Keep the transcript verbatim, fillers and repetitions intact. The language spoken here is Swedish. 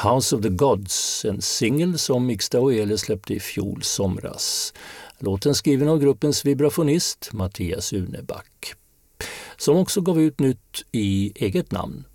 House of the Gods, en singel som Mixta Oele släppte i fjol somras. Låten skriven av gruppens vibrafonist Mattias Uneback, som också gav ut nytt i eget namn.